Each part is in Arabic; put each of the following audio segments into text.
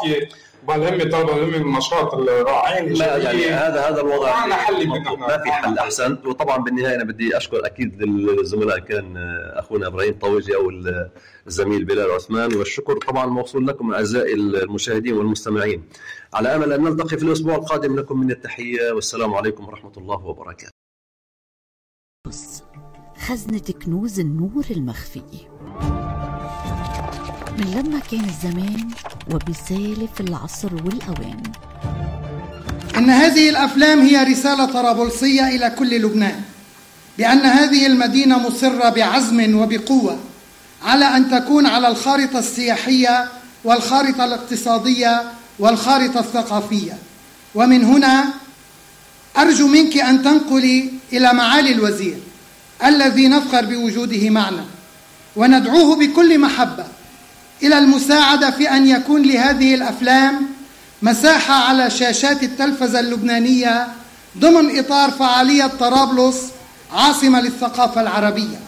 العافيه وبهالهمه طلبه الهمه النشاط الرائعين. يعني هذا الوضع ما في حل احسن. وطبعا بالنهايه انا بدي اشكر اكيد الزملاء، كان اخونا ابراهيم طويجي او الزميل بلال عثمان، والشكر طبعا موصول لكم اعزائي المشاهدين والمستمعين. على امل ان نلتقي في الاسبوع القادم. لكم من التحيه والسلام عليكم ورحمه الله وبركاته. خزنة كنوز النور المخفي من لما كان الزمان وبسالف العصر والأوان. إن هذه الأفلام هي رسالة طرابلسية إلى كل لبنان بأن هذه المدينة مصرة بعزم وبقوة على أن تكون على الخارطة السياحية والخارطة الاقتصادية والخارطة الثقافية. ومن هنا أرجو منك أن تنقلي إلى معالي الوزير الذي نفخر بوجوده معنا وندعوه بكل محبة إلى المساعدة في أن يكون لهذه الأفلام مساحة على شاشات التلفزة اللبنانية ضمن إطار فعالية طرابلس عاصمة للثقافة العربية،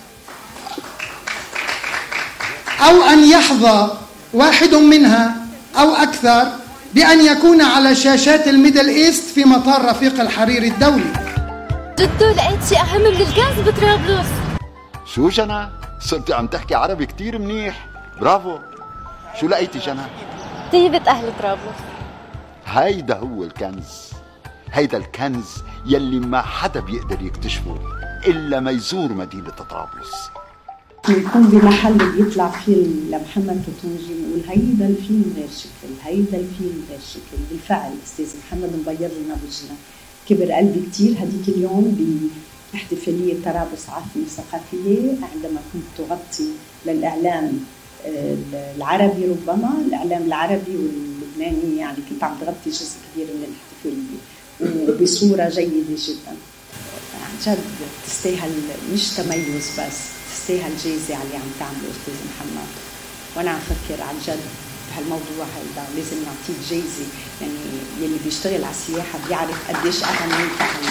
أو أن يحظى واحد منها أو أكثر بأن يكون على شاشات الميدل إيست في مطار رفيق الحريري الدولي. جدو لقيت شيء أهم من الكنز بطرابلس. شو جنى؟ صرتي عم تحكي عربي كتير منيح، برافو. شو لقيتي جنى؟ طيبة أهل طرابلس. هيدا هو الكنز، هيدا الكنز يلي ما حدا بيقدر يكتشفه إلا ما يزور مدينة طرابلس. يكون بمحل بيطلع فيه لمحمد توتونجي نقول هيدا الفيلم غير شكل، هيدا الفيلم غير شكل. بالفعل أستاذ محمد مبيض لنا وجهنا، كبر قلبي كتير هديك اليوم باحتفالية طرابلس عاصمة ثقافية عندما كنت تغطي للإعلام العربي، ربما الإعلام العربي واللبناني، يعني كنت عم تغطي جزء كبير من الاحتفالية وبصورة جيدة جدا. عن جد تستاهل مش تميز بس، تستاهل جايزة على اللي عم تعمله أستاذ محمد. وأنا عم فكر عن جد بهالموضوع هيدا لازم نعطيه جايزة، يعني يلي بيشتغل على السياحة بيعرف قديش أهميتها.